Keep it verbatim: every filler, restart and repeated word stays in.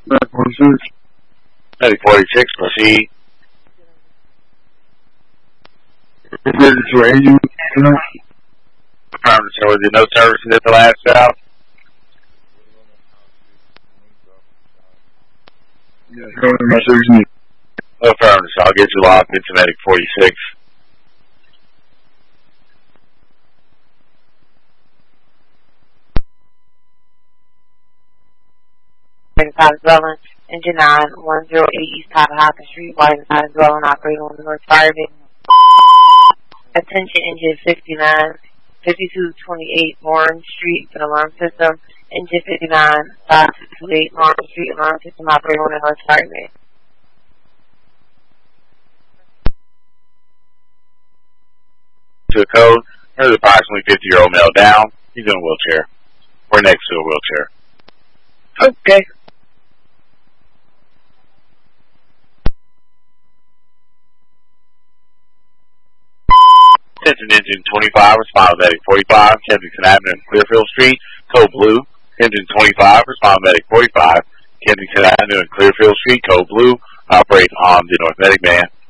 forty-six. Medic forty-six, proceed. Ready to aid you tonight? Affirmative, sir. Was there no services at the last stop? Yes, go to my service need. Affirmative, sir. I'll get you locked into Medic forty-six. Inside dwelling, engine nine, one oh eight East Tapahaka Street, white inside dwelling, operating on the North Fireman. Attention, engine fifty-nine, fifty-two twenty-eight Warren Street, an alarm system. Engine fifty-nine, five two two eight Warren Street, alarm system, operating on the North Fireman. To the code, there's approximately fifty-year-old male down. He's in a wheelchair. We're next to a wheelchair. Okay. Attention, engine twenty-five, respond to Medic forty-five, Kensington Avenue and Clearfield Street, code blue. Engine twenty-five, respond to Medic forty-five, Kensington Avenue and Clearfield Street, code blue. Operate on the North Medic van.